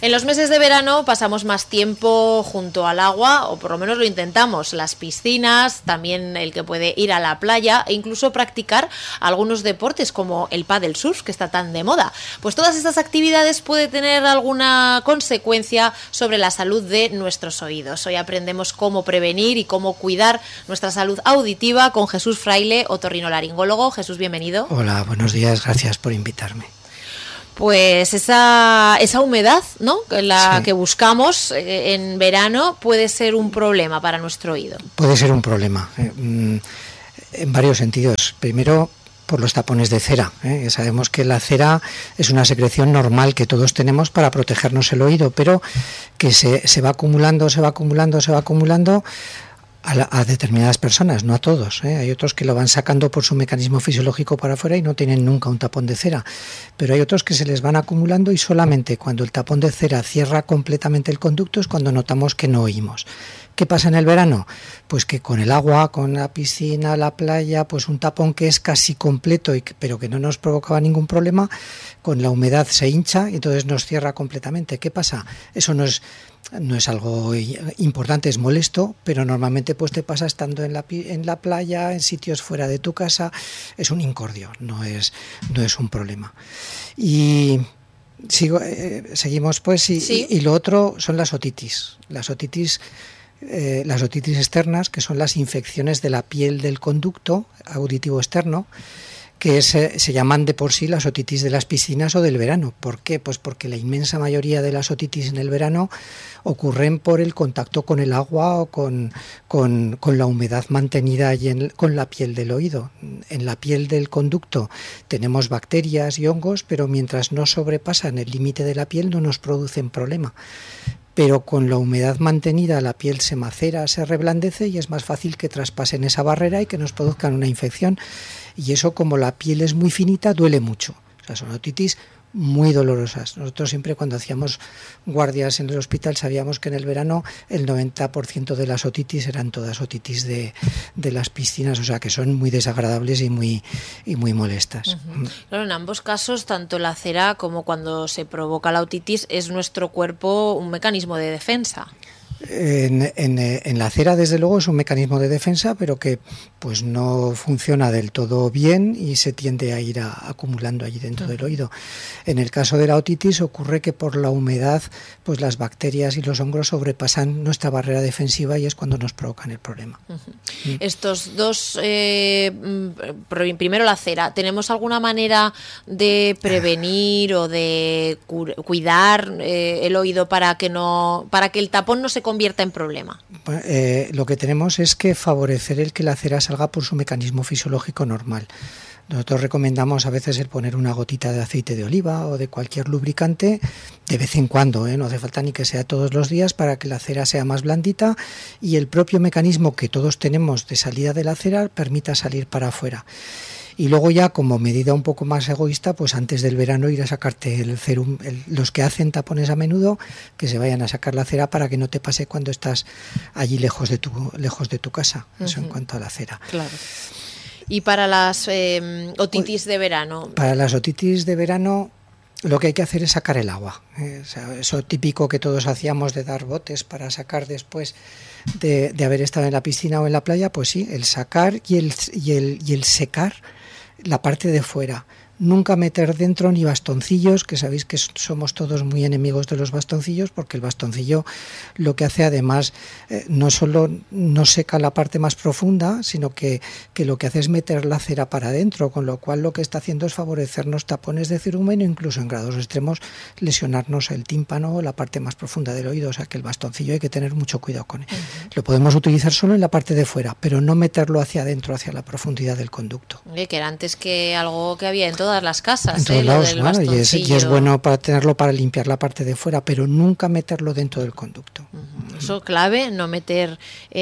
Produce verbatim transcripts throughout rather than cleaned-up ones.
En los meses de verano pasamos más tiempo junto al agua, o por lo menos lo intentamos, las piscinas, también el que puede ir a la playa e incluso practicar algunos deportes como el pádel surf, que está tan de moda. Pues todas estas actividades pueden tener alguna consecuencia sobre la salud de nuestros oídos. Hoy aprendemos cómo prevenir y cómo cuidar nuestra salud auditiva con Jesús Fraile, otorrinolaringólogo. Jesús, bienvenido. Hola, buenos días, gracias por invitarme. Pues esa, esa humedad, ¿no?, la sí. que buscamos eh, en verano puede ser un problema para nuestro oído. Puede ser un problema, eh, en varios sentidos. Primero, por los tapones de cera. ¿eh? Sabemos que la cera es una secreción normal que todos tenemos para protegernos el oído, pero que se, se va acumulando, se va acumulando, se va acumulando A, la, a determinadas personas, no a todos, ¿eh? Hay otros que lo van sacando por su mecanismo fisiológico para afuera y no tienen nunca un tapón de cera, pero hay otros que se les van acumulando y solamente cuando el tapón de cera cierra completamente el conducto es cuando notamos que no oímos. ¿Qué pasa en el verano? Pues que con el agua, con la piscina, la playa, pues un tapón que es casi completo, y que, pero que no nos provocaba ningún problema, con la humedad se hincha y entonces nos cierra completamente. ¿Qué pasa? Eso no es, no es algo importante, es molesto, pero normalmente pues te pasa estando en la, en la playa, en sitios fuera de tu casa, es un incordio, no es, no es un problema. Y... Sigo, eh, seguimos pues y, sí. y, y lo otro son las otitis. Las otitis Eh, las otitis externas, que son las infecciones de la piel del conducto auditivo externo, que es, eh, se llaman de por sí las otitis de las piscinas o del verano. ¿Por qué? Pues porque la inmensa mayoría de las otitis en el verano ocurren por el contacto con el agua o con, con, con la humedad mantenida allí en, con la piel del oído. En la piel del conducto tenemos bacterias y hongos, pero mientras no sobrepasan el límite de la piel no nos producen problema. Pero con la humedad mantenida la piel se macera, se reblandece y es más fácil que traspasen esa barrera y que nos produzcan una infección. Y eso, como la piel es muy finita, duele mucho. O sea, son otitis muy dolorosas. Nosotros siempre cuando hacíamos guardias en el hospital sabíamos que en el verano el noventa por ciento de las otitis eran todas otitis de, de las piscinas, o sea que son muy desagradables y muy, y muy molestas. Uh-huh. Claro, en ambos casos, tanto la cera como cuando se provoca la otitis, es nuestro cuerpo un mecanismo de defensa. En, en, en la cera, desde luego, es un mecanismo de defensa, pero que pues no funciona del todo bien y se tiende a ir a, acumulando allí dentro uh-huh. del oído. En el caso de la otitis ocurre que por la humedad pues las bacterias y los hongos sobrepasan nuestra barrera defensiva y es cuando nos provocan el problema. Uh-huh. ¿Mm? Estos dos, eh, primero la cera, ¿tenemos alguna manera de prevenir o de cu- cuidar eh, el oído para que no, para que el tapón no se convierta en problema? Eh, lo que tenemos es que favorecer el que la cera salga por su mecanismo fisiológico normal. Nosotros recomendamos a veces el poner una gotita de aceite de oliva o de cualquier lubricante de vez en cuando, ¿eh? No hace falta ni que sea todos los días para que la cera sea más blandita y el propio mecanismo que todos tenemos de salida de la cera permita salir para afuera. Y luego ya, como medida un poco más egoísta, pues antes del verano ir a sacarte el cerum, el, los que hacen tapones a menudo, que se vayan a sacar la cera para que no te pase cuando estás allí lejos de tu, lejos de tu casa. Eso uh-huh. en cuanto a la cera. Claro. ¿Y para las eh, otitis de verano? Para las otitis de verano lo que hay que hacer es sacar el agua. Eh, o sea, eso típico que todos hacíamos de dar botes para sacar después de, de haber estado en la piscina o en la playa, pues sí, el sacar y el, y el, y el secar la parte de fuera. Nunca meter dentro ni bastoncillos, que sabéis que somos todos muy enemigos de los bastoncillos, porque el bastoncillo lo que hace además eh, no solo no seca la parte más profunda, sino que, que lo que hace es meter la cera para adentro, con lo cual lo que está haciendo es favorecernos tapones de cerumen o incluso en grados extremos lesionarnos el tímpano o la parte más profunda del oído. O sea que el bastoncillo hay que tener mucho cuidado con él. Uh-huh. Lo podemos utilizar solo en la parte de fuera, pero no meterlo hacia adentro, hacia la profundidad del conducto. Eh, que era antes que algo que había en todas las casas, en todos eh, lados, lo del bueno, y, es, y es bueno para tenerlo para limpiar la parte de fuera, pero nunca meterlo dentro del conducto. Uh-huh. Eso clave, no meter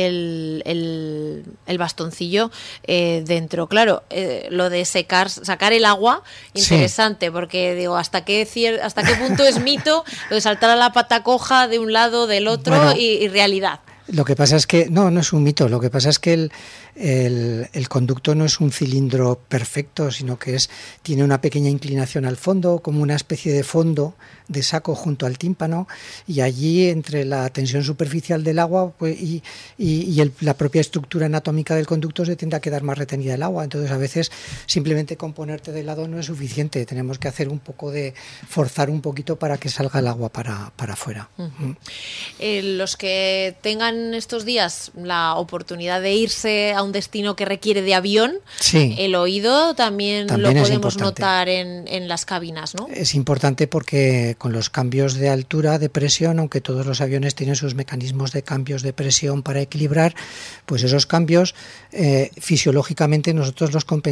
el, el, el bastoncillo eh, dentro. Claro, eh, lo de secar, sacar el agua, interesante, sí. Porque digo, hasta qué cier- hasta qué punto es mito lo de saltar a la pata coja de un lado, del otro, bueno, y, y realidad. Lo que pasa es que, no, no es un mito, lo que pasa es que el, el, el conducto no es un cilindro perfecto, sino que es tiene una pequeña inclinación al fondo, como una especie de fondo de saco junto al tímpano, y allí entre la tensión superficial del agua pues, y, y, y el, la propia estructura anatómica del conducto se tiende a quedar más retenida el agua. Entonces a veces simplemente con ponerte de lado no es suficiente, tenemos que hacer un poco de forzar un poquito para que salga el agua para, para afuera. Uh-huh. eh, los que tengan estos días la oportunidad de irse a un destino que requiere de avión, sí, el oído también, también lo podemos notar en, en las cabinas, ¿no? Es importante porque con los cambios de altura, de presión, aunque todos los aviones tienen sus mecanismos de cambios de presión para equilibrar, pues esos cambios eh, fisiológicamente nosotros los compensamos